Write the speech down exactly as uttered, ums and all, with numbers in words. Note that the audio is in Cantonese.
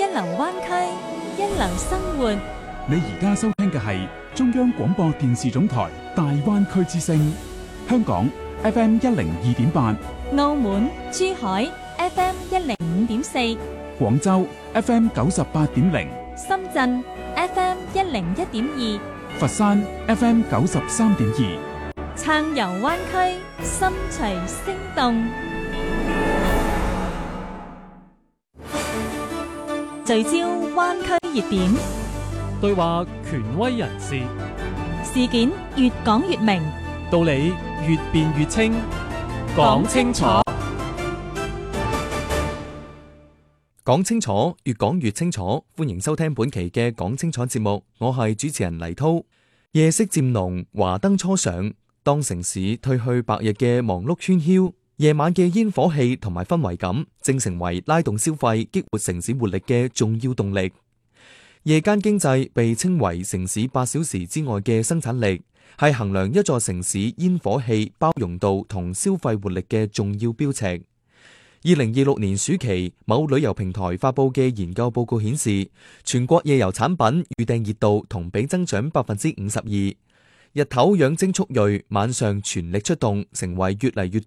一流灣區，一流生活。 你而家收聽嘅係中央廣播電視總台大灣區之聲，香港 F M 一零二點八， 澳門、珠海 F M 一零五點四， 廣州 F M 九十八點零， 深圳 F M 一零一點二， 佛山 F M 九十三點二， 撐遊灣區，心隨聲動。聚焦灣區熱點， 對話權威人士， 事件越講越明， 道理越辯越清，講清楚，講清楚，越講越清楚。歡迎收聽本期嘅講清楚節目，我係主持人黎濤。夜色漸濃，華燈初上，當城市褪去白日嘅忙碌喧囂，夜晚嘅煙火氣同埋氛圍感，正成為拉動消費、激活城市活力嘅重要動力。夜間經濟被稱為城市八小時之外嘅生產力，係衡量一座城市煙火氣包容度同消費活力嘅重要標尺。二零二六年暑期，某旅遊平台發佈嘅研究報告顯示，全國夜遊產品預訂熱度同比增長百分之五十二。日頭養精蓄銳，晚上全力出動，成為越嚟越